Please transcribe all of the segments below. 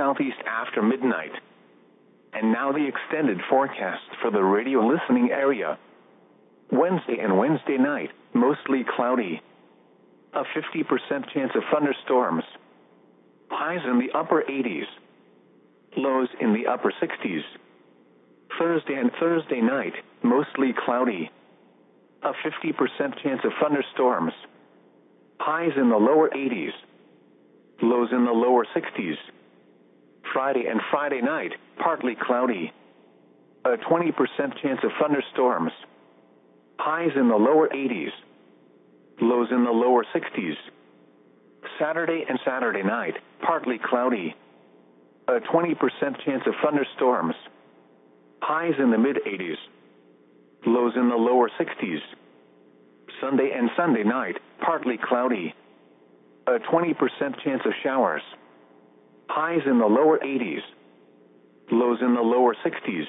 southeast after midnight. And now the extended forecast for the radio listening area. Wednesday and Wednesday night, mostly cloudy. A 50% chance of thunderstorms. Highs in the upper 80s. Lows in the upper 60s. Thursday and Thursday night, mostly cloudy. A 50% chance of thunderstorms. Highs in the lower 80s. Lows in the lower 60s. Friday and Friday night, partly cloudy. A 20% chance of thunderstorms. Highs in the lower 80s. Lows in the lower 60s. Saturday and Saturday night, partly cloudy. A 20% chance of thunderstorms. Highs in the mid-80s. Lows in the lower 60s. Sunday and Sunday night, partly cloudy. A 20% chance of showers. Highs in the lower 80s. Lows in the lower 60s.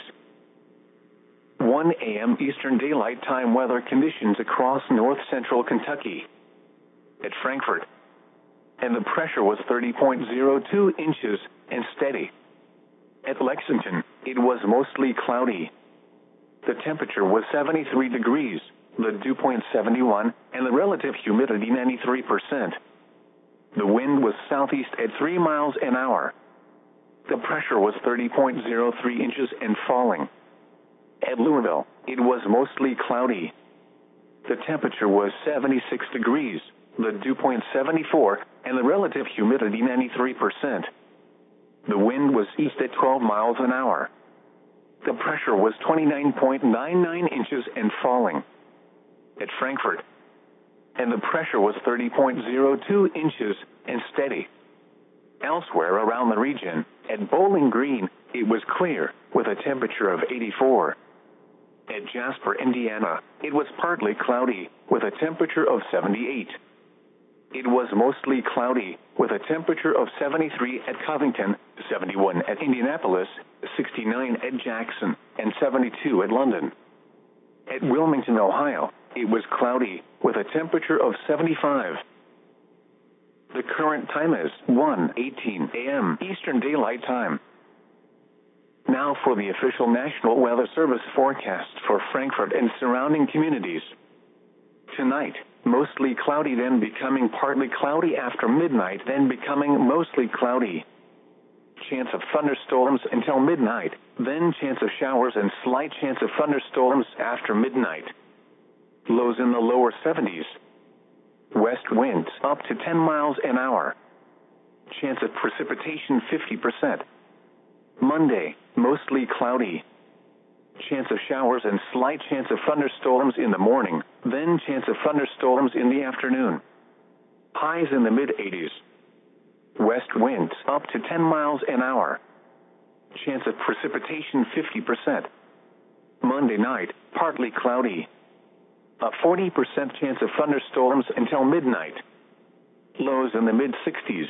1 a.m. Eastern Daylight Time weather conditions across north central Kentucky. At Frankfort. And the pressure was 30.02 inches and steady. At Lexington, it was mostly cloudy. The temperature was 73 degrees, the dew point 71, and the relative humidity 93%. The wind was southeast at 3 miles an hour. The pressure was 30.03 inches and falling. At Louisville, it was mostly cloudy. The temperature was 76 degrees, the dew point 74, and the relative humidity 93%. The wind was east at 12 miles an hour. The pressure was 29.99 inches and falling. At Frankfort. And the pressure was 30.02 inches and steady. Elsewhere around the region, at Bowling Green, it was clear, with a temperature of 84. At Jasper, Indiana, it was partly cloudy, with a temperature of 78. It was mostly cloudy, with a temperature of 73 at Covington, 71 at Indianapolis, 69 at Jackson, and 72 at London. At Wilmington, Ohio, it was cloudy, with a temperature of 75. The current time is 1:18 a.m. Eastern Daylight Time. Now for the official National Weather Service forecast for Frankfort and surrounding communities. Tonight, mostly cloudy, then becoming partly cloudy after midnight, then becoming mostly cloudy. Chance of thunderstorms until midnight, then chance of showers and slight chance of thunderstorms after midnight. Lows in the lower 70s. West winds up to 10 miles an hour. Chance of precipitation 50%. Monday, mostly cloudy. Chance of showers and slight chance of thunderstorms in the morning, then chance of thunderstorms in the afternoon. Highs in the mid-80s. West winds up to 10 miles an hour. Chance of precipitation 50%. Monday night, partly cloudy. A 40% chance of thunderstorms until midnight. Lows in the mid-60s.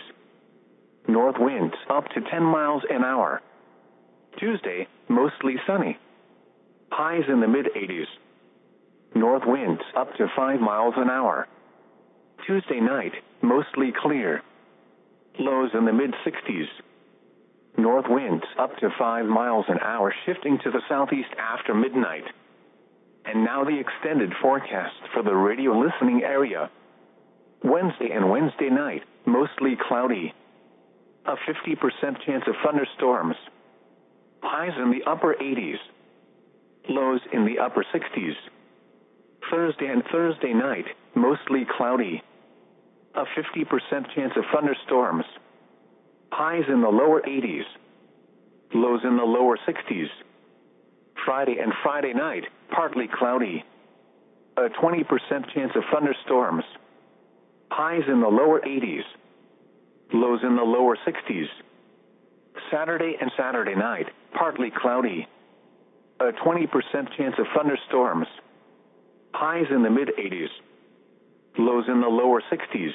North winds up to 10 miles an hour. Tuesday, mostly sunny. Highs in the mid-80s. North winds up to 5 miles an hour. Tuesday night, mostly clear. Lows in the mid-60s. North winds up to 5 miles an hour, shifting to the southeast after midnight. And now the extended forecast for the radio listening area. Wednesday and Wednesday night, mostly cloudy. A 50% chance of thunderstorms. Highs in the upper 80s. Lows in the upper 60s. Thursday and Thursday night, mostly cloudy. A 50% chance of thunderstorms. Highs in the lower 80s. Lows in the lower 60s. Friday and Friday night, partly cloudy. A 20% chance of thunderstorms. Highs in the lower 80s. Lows in the lower 60s. Saturday and Saturday night, partly cloudy. A 20% chance of thunderstorms. Highs in the mid-80s. Lows in the lower 60s.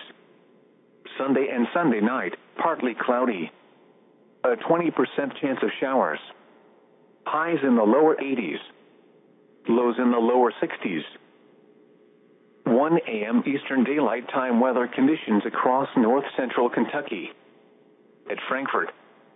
Sunday and Sunday night, partly cloudy. A 20% chance of showers. Highs in the lower 80s. Lows in the lower 60s. 1 a.m. Eastern Daylight Time weather conditions across north central Kentucky. At Frankfort.